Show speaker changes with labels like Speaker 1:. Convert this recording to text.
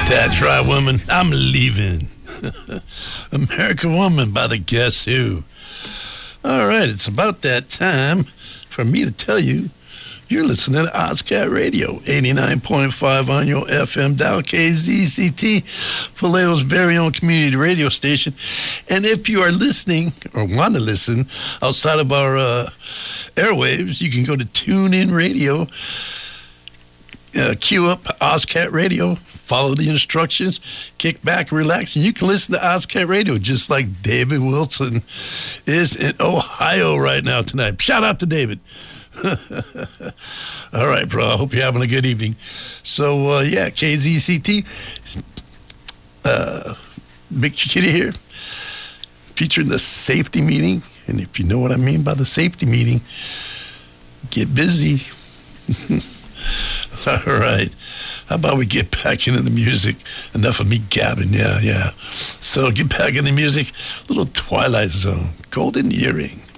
Speaker 1: That's right, woman. I'm leaving. American Woman by the Guess Who. All right, it's about that time for me to tell you you're listening to OzCat Radio, 89.5 on your FM dial, KZCT, Vallejo's very own community radio station. And if you are listening or want to listen outside of our airwaves, you can go to TuneIn Radio, queue up OzCat Radio, follow the instructions, kick back, relax, and you can listen to OzCat Radio just like David Wilson is in Ohio right now tonight. Shout out to David. All right, bro. I hope you're having a good evening. So, yeah, KZCT, Big Chiquita here, featuring the safety meeting. And if you know what I mean by the safety meeting, get busy. All right. How about we get back into the music? Enough of me gabbing. Yeah. So get back in the music. Little Twilight Zone, Golden Earring.